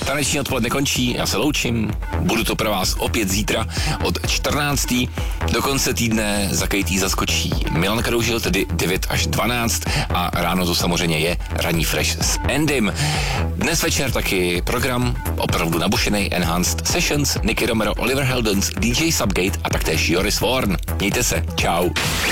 Taneční odpoledne končí, já se loučím, budu to pro vás opět zítra od 14. Do konce týdne za Katie zaskočí Milan Kroužil, tedy 9 až 12 a ráno to samozřejmě je ranní fresh s Endym. Dnes večer taky program opravdu nabušený Enhanced Sessions, Nicky Romero, Oliver Heldens, DJ Subgate a taktéž Joris Vorn. Mějte se, čau.